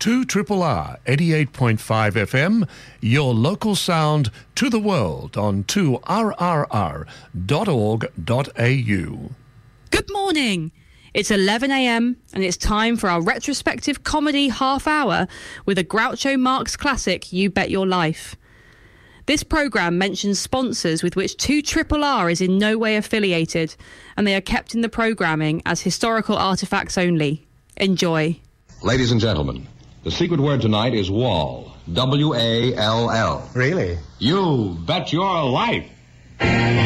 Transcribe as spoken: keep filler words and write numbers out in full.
two R R R eighty-eight point five F M, your local sound to the world on two R R R dot org dot A U. Good morning. It's eleven a m and it's time for our retrospective comedy half hour with a Groucho Marx classic, You Bet Your Life. This programme mentions sponsors with which two R R R is in no way affiliated, and they are kept in the programming as historical artefacts only. Enjoy. Ladies and gentlemen, the secret word tonight is wall. W A L L. Really? You bet your life.